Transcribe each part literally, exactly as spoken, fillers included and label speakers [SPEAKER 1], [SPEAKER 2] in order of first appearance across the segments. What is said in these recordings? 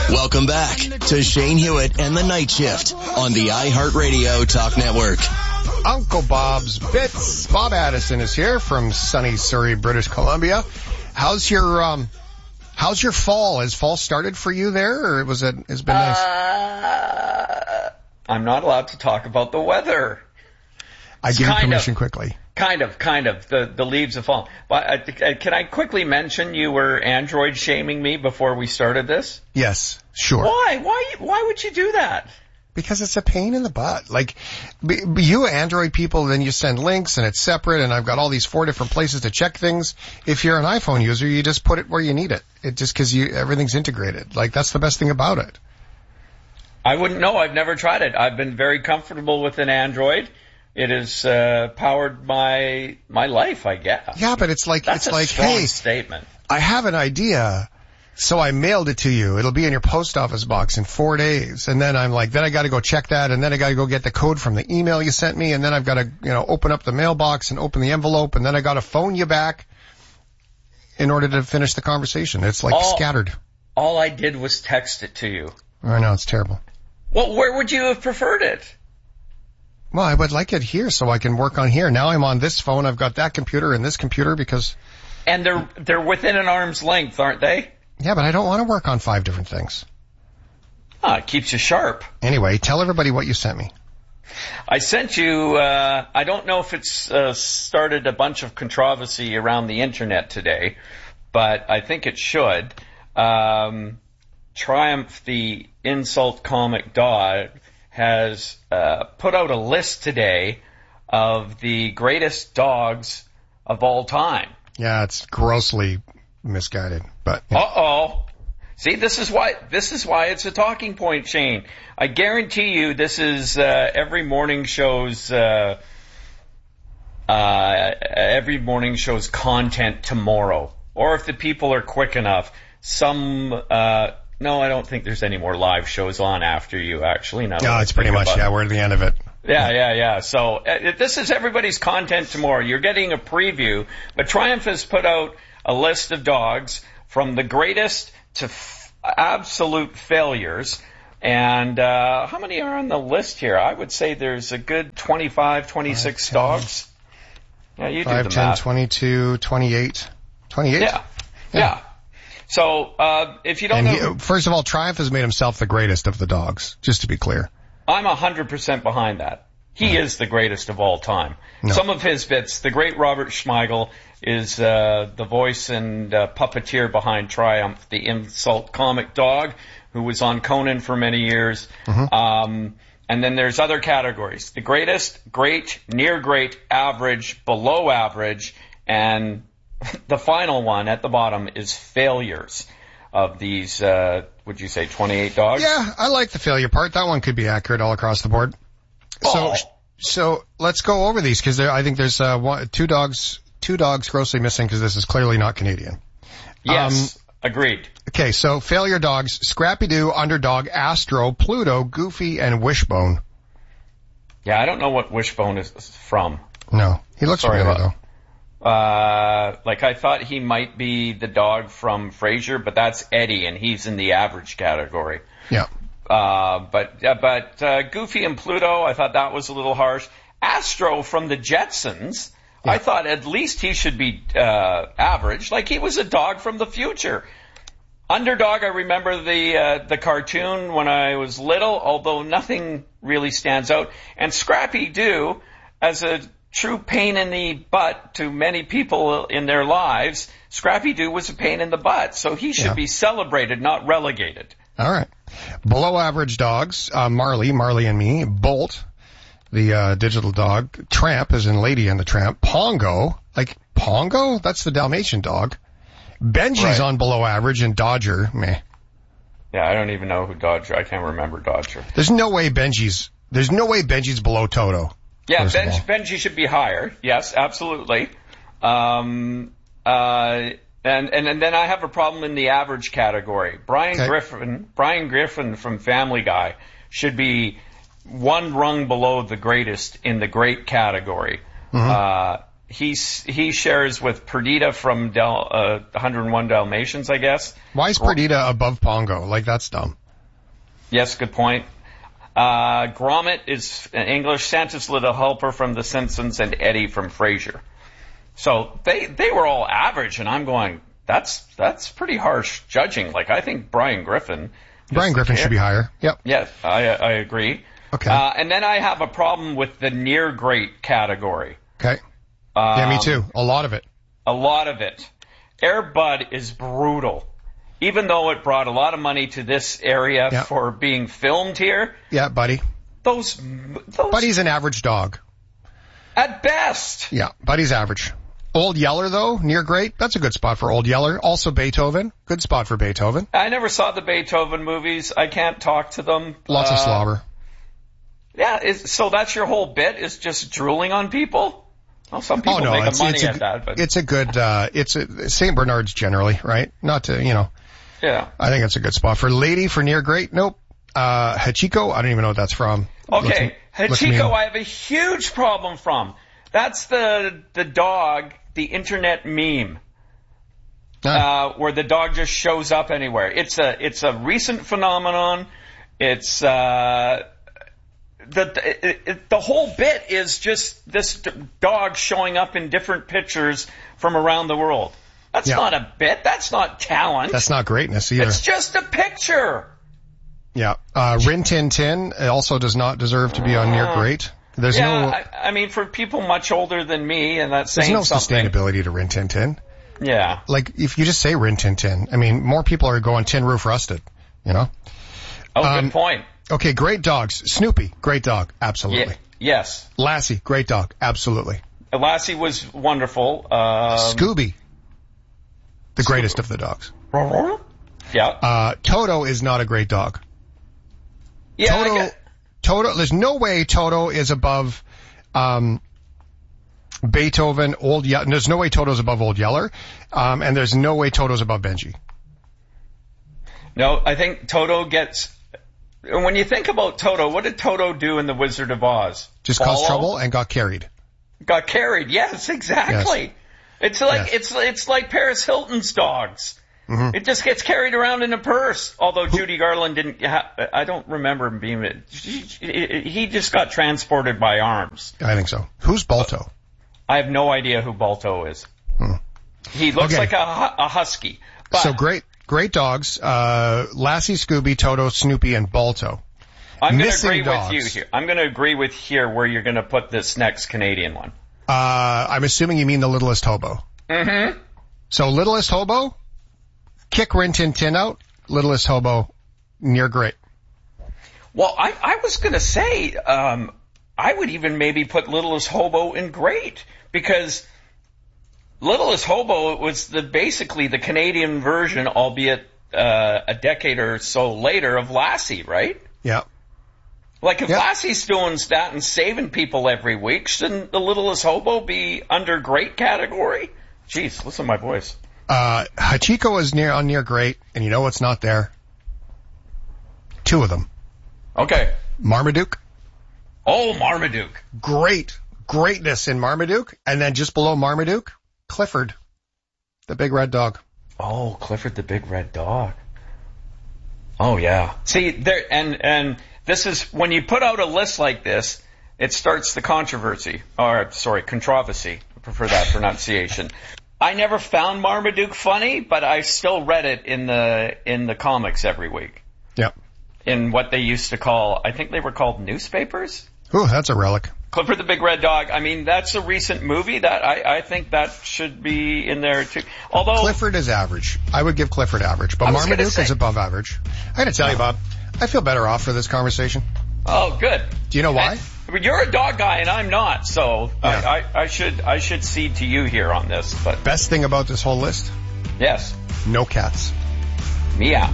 [SPEAKER 1] Welcome back to Shane Hewitt and the Night Shift on the iHeartRadio Talk Network.
[SPEAKER 2] Uncle Bob's Bits. Bob Addison is here from sunny Surrey, British Columbia. How's your um? How's your fall? Has fall started for you there, or was it? It's been nice.
[SPEAKER 3] Uh, I'm not allowed to talk about the weather.
[SPEAKER 2] I give you permission of, quickly.
[SPEAKER 3] Kind of, kind of. The the leaves have fallen. But uh, can I quickly mention you were Android shaming me before we started this?
[SPEAKER 2] Yes, sure.
[SPEAKER 3] Why? Why? Why would you do that?
[SPEAKER 2] Because it's a pain in the butt. Like, you Android people, then you send links and it's separate, and I've got all these four different places to check things. If you're an iPhone user, you just put it where you need it. It just because you everything's integrated. Like, that's the best thing about it.
[SPEAKER 3] I wouldn't know. I've never tried it. I've been very comfortable with an Android. It has uh, powered my my life, I guess.
[SPEAKER 2] Yeah, but it's like
[SPEAKER 3] That's
[SPEAKER 2] it's
[SPEAKER 3] a
[SPEAKER 2] like,
[SPEAKER 3] strong
[SPEAKER 2] hey,
[SPEAKER 3] statement.
[SPEAKER 2] I have an idea. So I mailed it to you. It'll be in your post office box in four days. And then I'm like, then I got to go check that. And then I got to go get the code from the email you sent me. And then I've got to, you know, open up the mailbox and open the envelope. And then I got to phone you back in order to finish the conversation. It's like
[SPEAKER 3] all,
[SPEAKER 2] scattered.
[SPEAKER 3] All I did was text it to you.
[SPEAKER 2] I know, it's terrible.
[SPEAKER 3] Well, where would you have preferred it?
[SPEAKER 2] Well, I would like it here so I can work on here. Now I'm on this phone. I've got that computer and this computer because...
[SPEAKER 3] And they're they're within an arm's length, aren't they?
[SPEAKER 2] Yeah, but I don't want to work on five different things.
[SPEAKER 3] Ah, it keeps you sharp.
[SPEAKER 2] Anyway, tell everybody what you sent me.
[SPEAKER 3] I sent you, uh, I don't know if it's uh, started a bunch of controversy around the internet today, but I think it should. Um, Triumph, the insult comic dog, has uh, put out a list today of the greatest dogs of all time.
[SPEAKER 2] Yeah, it's grossly misguided, but yeah.
[SPEAKER 3] Uh-oh. See, this is why this is why it's a talking point, Shane. I guarantee you this is uh, every morning show's uh, uh, every morning show's content tomorrow. Or if the people are quick enough, some uh, no, I don't think there's any more live shows on after you actually. No,
[SPEAKER 2] no, it's pretty much yeah, we're at the end of it.
[SPEAKER 3] Yeah, yeah, yeah. So uh, this is everybody's content tomorrow. You're getting a preview, but Triumph has put out a list of dogs from the greatest to f- absolute failures. And uh, how many are on the list here? I would say there's a good twenty-five, twenty-six five, dogs. Yeah, you
[SPEAKER 2] five,
[SPEAKER 3] do the
[SPEAKER 2] ten,
[SPEAKER 3] math.
[SPEAKER 2] twenty-two, twenty-eight. twenty-eight?
[SPEAKER 3] Yeah, yeah. yeah. So uh, if you don't
[SPEAKER 2] and
[SPEAKER 3] know...
[SPEAKER 2] He, first of all, Triumph has made himself the greatest of the dogs, just to be clear.
[SPEAKER 3] I'm one hundred percent behind that. He mm. is the greatest of all time. No. Some of his bits, the great Robert Schmeigel is uh, the voice and uh, puppeteer behind Triumph, the insult comic dog, who was on Conan for many years. Mm-hmm. Um, and then there's other categories. The greatest, great, near great, average, below average, and the final one at the bottom is failures of these, uh, would you say twenty-eight dogs?
[SPEAKER 2] Yeah, I like the failure part. That one could be accurate all across the board.
[SPEAKER 3] Oh.
[SPEAKER 2] So, so let's go over these because I think there's uh, one, two dogs, two dogs grossly missing because this is clearly not Canadian.
[SPEAKER 3] Yes,
[SPEAKER 2] um,
[SPEAKER 3] agreed.
[SPEAKER 2] Okay, so failure dogs: Scrappy-Doo, Underdog, Astro, Pluto, Goofy, and Wishbone.
[SPEAKER 3] Yeah, I don't know what Wishbone is from.
[SPEAKER 2] No, he looks
[SPEAKER 3] Sorry
[SPEAKER 2] familiar
[SPEAKER 3] about,
[SPEAKER 2] though.
[SPEAKER 3] Uh, like I thought he might be the dog from Frasier, but that's Eddie, and he's in the average category.
[SPEAKER 2] Yeah.
[SPEAKER 3] Uh, but uh, but uh, Goofy and Pluto, I thought that was a little harsh. Astro from the Jetsons, yeah. I thought at least he should be uh, average, like he was a dog from the future. Underdog, I remember the uh, the cartoon when I was little, although nothing really stands out. And Scrappy-Doo, as a true pain in the butt to many people in their lives, Scrappy-Doo was a pain in the butt, so he should yeah. be celebrated, not relegated.
[SPEAKER 2] All right. Below average dogs, uh, Marley, Marley and Me, Bolt, the uh, digital dog, Tramp, as in Lady and the Tramp, Pongo, like Pongo? That's the Dalmatian dog. Benji's right. on below average, and Dodger, meh.
[SPEAKER 3] Yeah, I don't even know who Dodger, I can't remember Dodger.
[SPEAKER 2] There's no way Benji's, there's no way Benji's below Toto.
[SPEAKER 3] Yeah, Benji, Benji should be higher. Yes, absolutely. Um, uh, and, and, and then I have a problem in the average category. Brian okay. Griffin, Brian Griffin from Family Guy should be one rung below the greatest in the great category. Mm-hmm. Uh, he's, he shares with Perdita from Del, uh, one oh one Dalmatians, I guess.
[SPEAKER 2] Why is Perdita above Pongo? Like, that's dumb.
[SPEAKER 3] Yes, good point. Uh, Gromit is English, Santa's Little Helper from The Simpsons, and Eddie from Frasier. So they, they were all average, and I'm going, that's, that's pretty harsh judging. Like, I think Brian Griffin.
[SPEAKER 2] Brian Griffin should be higher. Yep.
[SPEAKER 3] Yes, I, I agree.
[SPEAKER 2] Okay.
[SPEAKER 3] Uh, and then I have a problem with the near great category.
[SPEAKER 2] Okay.
[SPEAKER 3] Um,
[SPEAKER 2] yeah, me too. A lot of it.
[SPEAKER 3] A lot of it. Air Bud is brutal. Even though it brought a lot of money to this area
[SPEAKER 2] yeah.
[SPEAKER 3] for being filmed here.
[SPEAKER 2] Yeah, Buddy.
[SPEAKER 3] Those, those.
[SPEAKER 2] Buddy's an average dog.
[SPEAKER 3] At best.
[SPEAKER 2] Yeah, Buddy's average. Old Yeller, though, near great. That's a good spot for Old Yeller. Also Beethoven. Good spot for Beethoven.
[SPEAKER 3] I never saw the Beethoven movies. I can't talk to them.
[SPEAKER 2] Lots
[SPEAKER 3] uh,
[SPEAKER 2] of slobber.
[SPEAKER 3] Yeah, is, so that's your whole bit, is just drooling on people? Well, some people
[SPEAKER 2] oh, no,
[SPEAKER 3] make
[SPEAKER 2] it's,
[SPEAKER 3] money
[SPEAKER 2] it's a,
[SPEAKER 3] at that. But.
[SPEAKER 2] It's a good, uh, it's a, Saint Bernard's generally, right? Not to, you know.
[SPEAKER 3] Yeah.
[SPEAKER 2] I think it's a good spot. For Lady, for near great, nope. Uh, Hachiko, I don't even know what that's from.
[SPEAKER 3] Okay,
[SPEAKER 2] Looks,
[SPEAKER 3] Hachiko
[SPEAKER 2] looks
[SPEAKER 3] I have a huge problem from. That's the, the dog, the internet meme.
[SPEAKER 2] Ah.
[SPEAKER 3] Uh, where the dog just shows up anywhere. It's a, it's a recent phenomenon. It's, uh, the, it, it, the whole bit is just this d- dog showing up in different pictures from around the world. That's
[SPEAKER 2] yeah.
[SPEAKER 3] not a bit. That's not talent.
[SPEAKER 2] That's not greatness either.
[SPEAKER 3] It's just a picture.
[SPEAKER 2] Yeah. Uh, Rin Tin Tin also does not deserve to be on near great. There's
[SPEAKER 3] yeah,
[SPEAKER 2] no.
[SPEAKER 3] I, I mean, for people much older than me, and that's saying
[SPEAKER 2] There's no
[SPEAKER 3] something.
[SPEAKER 2] sustainability to Rin Tin Tin.
[SPEAKER 3] Yeah.
[SPEAKER 2] Like, if you just say Rin Tin Tin, I mean, more people are going Tin Roof Rusted, you know?
[SPEAKER 3] Oh,
[SPEAKER 2] um,
[SPEAKER 3] good point.
[SPEAKER 2] Okay, great dogs. Snoopy, great dog. Absolutely.
[SPEAKER 3] Yeah, yes.
[SPEAKER 2] Lassie, great dog. Absolutely.
[SPEAKER 3] Lassie was wonderful. Um,
[SPEAKER 2] Scooby, the greatest of the dogs.
[SPEAKER 3] Yeah.
[SPEAKER 2] Uh, Toto is not a great dog.
[SPEAKER 3] Yeah.
[SPEAKER 2] Toto,
[SPEAKER 3] I get...
[SPEAKER 2] Toto, there's no way Toto is above, um, Beethoven, Old Yeller. There's no way Toto's above Old Yeller. Um, and there's no way Toto's above Benji.
[SPEAKER 3] No, I think Toto gets, when you think about Toto, what did Toto do in The Wizard of Oz?
[SPEAKER 2] Just
[SPEAKER 3] Follow?
[SPEAKER 2] caused trouble and got carried.
[SPEAKER 3] Got carried. Yes, exactly. Yes. It's like, yes. it's, it's like Paris Hilton's dogs. Mm-hmm. It just gets carried around in a purse. Although Judy Garland didn't, ha- I don't remember him being, he just got transported by arms.
[SPEAKER 2] I think so. Who's Balto?
[SPEAKER 3] I have no idea who Balto is. Hmm. He looks okay. like a, a husky. But
[SPEAKER 2] so great, great dogs. Uh, Lassie, Scooby, Toto, Snoopy, and Balto.
[SPEAKER 3] I'm going to agree dogs. with you here. I'm going to agree with here where you're going to put this next Canadian one.
[SPEAKER 2] Uh, I'm assuming you mean the Littlest Hobo.
[SPEAKER 3] Mm-hmm.
[SPEAKER 2] So Littlest Hobo, kick Rin Tin Tin out. Littlest Hobo, near great.
[SPEAKER 3] Well, I, I was going to say, um, I would even maybe put Littlest Hobo in great, because Littlest Hobo was the basically the Canadian version, albeit uh, a decade or so later, of Lassie, right?
[SPEAKER 2] Yeah.
[SPEAKER 3] Like, if
[SPEAKER 2] yeah.
[SPEAKER 3] Lassie's doing that and saving people every week, shouldn't the Littlest Hobo be under great category? Jeez, listen to my voice.
[SPEAKER 2] Uh, Hachiko is near on near great, and you know what's not there? Two of them.
[SPEAKER 3] Okay.
[SPEAKER 2] Marmaduke.
[SPEAKER 3] Oh, Marmaduke.
[SPEAKER 2] Great. Greatness in Marmaduke. And then just below Marmaduke, Clifford, the big red dog.
[SPEAKER 3] Oh, Clifford the big red dog. Oh, yeah. See, there, and, and this is, when you put out a list like this, it starts the controversy, or, sorry, controversy. I prefer that pronunciation. I never found Marmaduke funny, but I still read it in the, in the comics every week.
[SPEAKER 2] Yep.
[SPEAKER 3] In what they used to call, I think they were called newspapers.
[SPEAKER 2] Ooh, that's a relic.
[SPEAKER 3] Clifford the Big Red Dog. I mean, that's a recent movie that I, I think that should be in there too. Although
[SPEAKER 2] Clifford is average. I would give Clifford average, but Marmaduke say, is above average. I gotta tell you, Bob, I feel better off for this conversation.
[SPEAKER 3] Oh, good.
[SPEAKER 2] Do you know why?
[SPEAKER 3] And, you're a dog guy and I'm not, so yeah. I, I, I should I should cede to you here on this. But
[SPEAKER 2] best thing about this whole list?
[SPEAKER 3] Yes.
[SPEAKER 2] No cats.
[SPEAKER 3] Meow.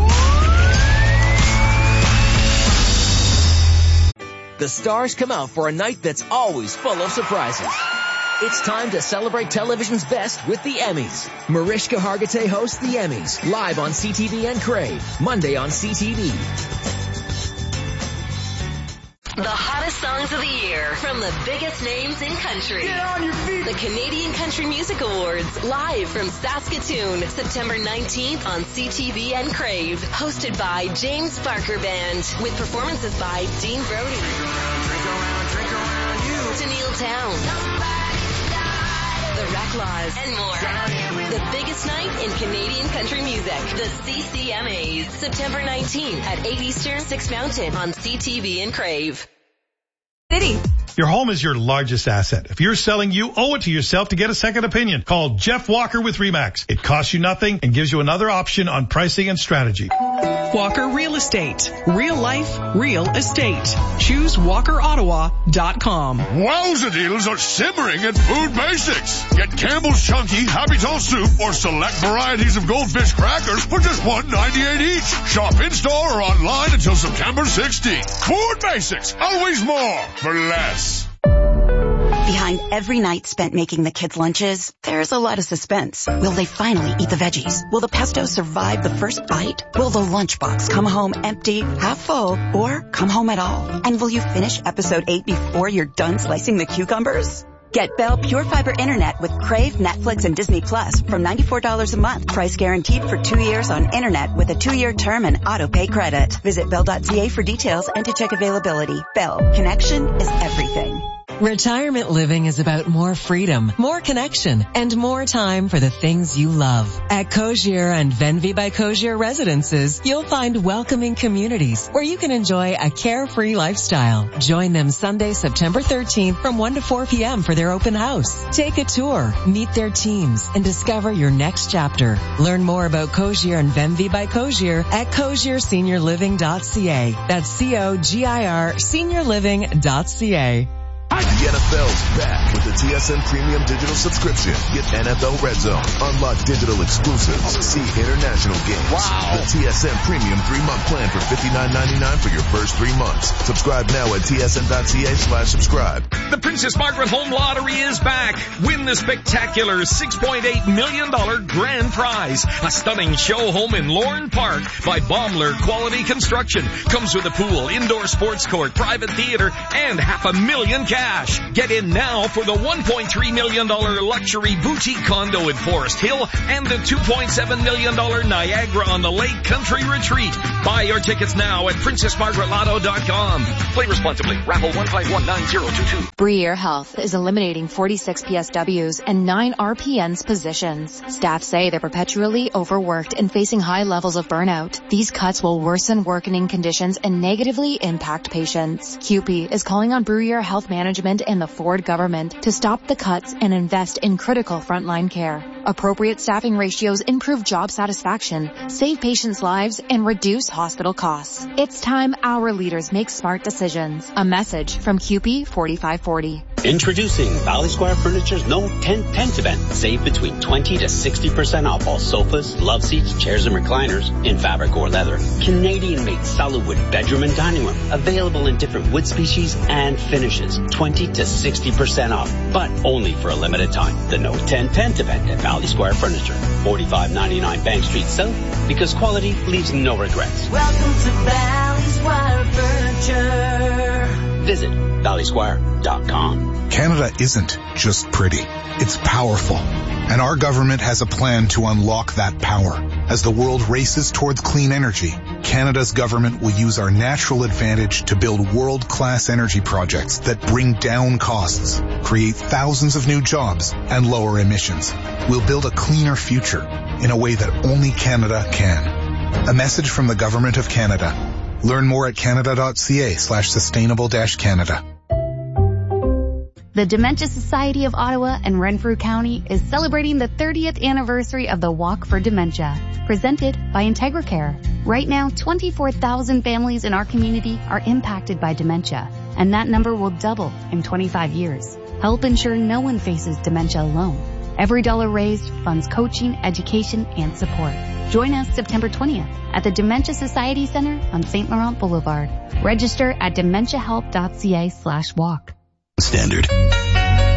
[SPEAKER 4] The stars come out for a night that's always full of surprises. It's time to celebrate television's best with the Emmys. Mariska Hargitay hosts the Emmys, live on C T V and Crave, Monday on C T V.
[SPEAKER 5] The hottest songs of the year from the biggest names in country.
[SPEAKER 6] Get on your feet.
[SPEAKER 5] The Canadian Country Music Awards, live from Saskatoon, September nineteenth on C T V and Crave. Hosted by James Barker Band, with performances by Dean Brody,
[SPEAKER 6] Drink around, drink around you.
[SPEAKER 5] Tennille Town, The Reclaws, and more. The biggest night in Canadian country music. The C C M As. September nineteenth at eight Eastern, six Mountain on C T V and Crave.
[SPEAKER 7] City.
[SPEAKER 8] Your home is your largest asset. If you're selling, you owe it to yourself to get a second opinion. Call Jeff Walker with RE/MAX. It costs you nothing and gives you another option on pricing and strategy.
[SPEAKER 9] Walker Real Estate. Real life, real estate. Choose walker ottawa dot com.
[SPEAKER 10] Wowza deals are simmering at Food Basics. Get Campbell's Chunky Happy Toast Soup or select varieties of Goldfish crackers for just one ninety-eight each. Shop in-store or online until September sixteenth. Food Basics. Always more for less.
[SPEAKER 11] Behind every night spent making the kids' lunches, there's a lot of suspense. Will they finally eat the veggies? Will the pesto survive the first bite? Will the lunchbox come home empty, half full, or come home at all? And will you finish episode eight before you're done slicing the cucumbers? Get Bell Pure Fiber Internet with Crave, Netflix, and Disney Plus from ninety-four dollars a month. Price guaranteed for two years on internet with a two-year term and auto-pay credit. Visit bell dot c a for details and to check availability. Bell. Connection is everything.
[SPEAKER 12] Retirement living is about more freedom, more connection, and more time for the things you love. At Cogier and Venvi by Cogier Residences, you'll find welcoming communities where you can enjoy a carefree lifestyle. Join them Sunday, September thirteenth from one to four p.m. for their open house. Take a tour, meet their teams, and discover your next chapter. Learn more about Cogier and Venvi by Cogier at cogier senior living dot c a. That's C O G I R senior living dot c a.
[SPEAKER 13] The N F L's back with the T S N Premium Digital Subscription. Get N F L Red Zone, unlock digital exclusives, see international games.
[SPEAKER 3] Wow.
[SPEAKER 13] The T S N Premium three-month plan for fifty-nine ninety-nine for your first three months. Subscribe now at T S N dot c a slash subscribe.
[SPEAKER 14] The Princess Margaret Home Lottery is back. Win the spectacular six point eight million dollars grand prize. A stunning show home in Lorne Park by Baumler Quality Construction. Comes with a pool, indoor sports court, private theater, and half a million cash. Get in now for the one point three million dollars luxury boutique condo in Forest Hill and the two point seven million dollars Niagara on the Lake Country Retreat. Buy your tickets now at princess margaret lotto dot com. Play responsibly. Raffle one five one nine zero two two.
[SPEAKER 15] Briere Health is eliminating forty-six P S Ws and nine R P Ns positions. Staff say they're perpetually overworked and facing high levels of burnout. These cuts will worsen working conditions and negatively impact patients. C U P E is calling on Briere Health Management and the Ford government to stop the cuts and invest in critical frontline care. Appropriate staffing ratios improve job satisfaction, save patients' lives, and reduce hospital costs. It's time our leaders make smart decisions. A message from C U P E forty-five forty.
[SPEAKER 16] Introducing Valley Square Furniture's No ten Tent event. Save between twenty to sixty percent off all sofas, love seats, chairs, and recliners in fabric or leather. Canadian-made solid wood bedroom and dining room. Available in different wood species and finishes. twenty to sixty percent off, but only for a limited time. The No ten Tent event at Valley Square Furniture. forty-five ninety-nine Bank Street South, because quality leaves no regrets.
[SPEAKER 6] Welcome to Valley Square Furniture.
[SPEAKER 16] Visit valley square dot com.
[SPEAKER 17] Canada isn't just pretty. It's powerful. And our government has a plan to unlock that power. As the world races towards clean energy, Canada's government will use our natural advantage to build world-class energy projects that bring down costs, create thousands of new jobs, and lower emissions. We'll build a cleaner future in a way that only Canada can. A message from the Government of Canada. Learn more at canada dot c a slash sustainable dash Canada.
[SPEAKER 18] The Dementia Society of Ottawa and Renfrew County is celebrating the thirtieth anniversary of the Walk for Dementia, presented by IntegraCare. Right now, twenty-four thousand families in our community are impacted by dementia, and that number will double in twenty-five years. Help ensure no one faces dementia alone. Every dollar raised funds coaching, education, and support. Join us September twentieth at the Dementia Society Center on Saint Laurent Boulevard. Register at dementia help dot c a slash walk.
[SPEAKER 1] Standard.